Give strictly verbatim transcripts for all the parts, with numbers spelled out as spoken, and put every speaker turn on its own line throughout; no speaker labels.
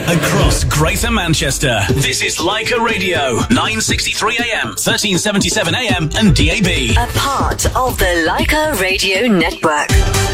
Across Greater Manchester, this is Leica Radio, nine sixty-three A M, thirteen seventy-seven A M and D A B.
A part of the Leica Radio Network.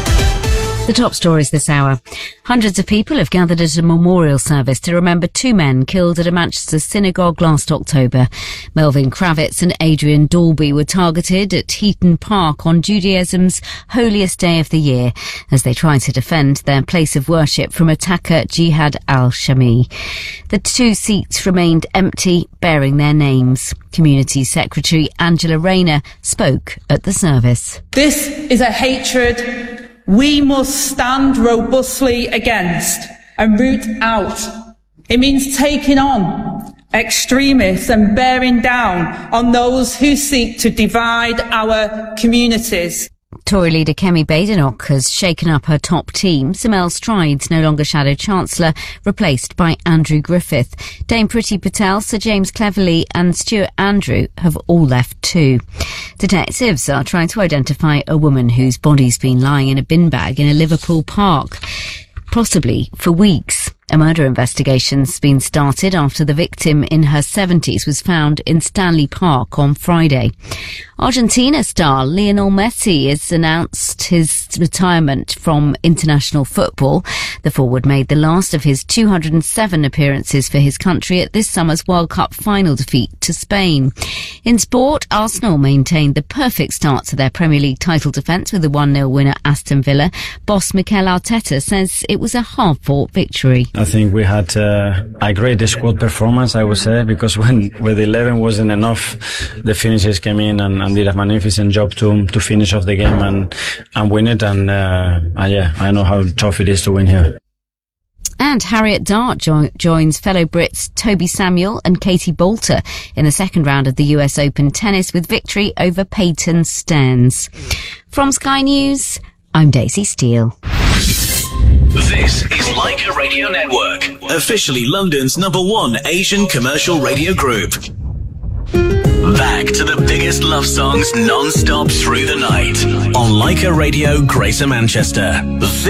The top stories this hour. Hundreds of people have gathered at a memorial service to remember two men killed at a Manchester synagogue last October. Melvin Kravitz and Adrian Dalby were targeted at Heaton Park on Judaism's holiest day of the year as they tried to defend their place of worship from attacker Jihad al-Shami. The two seats remained empty, bearing their names. Community Secretary Angela Rayner spoke at the service.
This is a hatred we must stand robustly against and root out. It means taking on extremists and bearing down on those who seek to divide our communities.
Tory leader Kemi Badenoch has shaken up her top team. Samel Strides, no longer Shadow Chancellor, replaced by Andrew Griffith. Dame Priti Patel, Sir James Cleverly and Stuart Andrew have all left too. Detectives are trying to identify a woman whose body's been lying in a bin bag in a Liverpool park, possibly for weeks. A murder investigation's been started after the victim in her seventies was found in Stanley Park on Friday. Argentina star Lionel Messi has announced his retirement from international football. The forward made the last of his two hundred seven appearances for his country at this summer's World Cup final defeat to Spain. In sport, Arsenal maintained the perfect start to their Premier League title defence with a one nil win at Aston Villa. Boss Mikel Arteta says it was a hard-fought victory.
I think we had uh, a great squad performance, I would say, because when with eleven wasn't enough, the finishers came in and, and did a magnificent job to to finish off the game and and win it. And uh, uh, yeah, I know how tough it is to win here.
And Harriet Dart jo- joins fellow Brits Toby Samuel and Katie Boulter in the second round of the U S Open tennis with victory over Peyton Stearns. From Sky News, I'm Daisy Steele.
This is Leica Radio Network, officially London's number one Asian commercial radio group. Back to the biggest love songs non-stop through the night on Leica Radio Greater Manchester.